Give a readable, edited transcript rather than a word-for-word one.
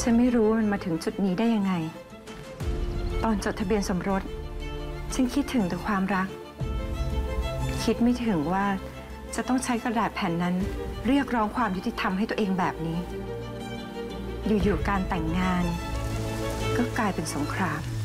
ฉันไม่รู้ว่ามันมาถึงจุดนี้ได้ยังไงตอนจดทะเบียนสมรสฉันคิดถึงแต่ความรักคิดไม่ถึงว่าจะต้องใช้กระดาษแผ่นนั้นเรียกร้องความยุติธรรมให้ตัวเองแบบนี้อยู่ๆการแต่งงานก็กลายเป็นสงคราม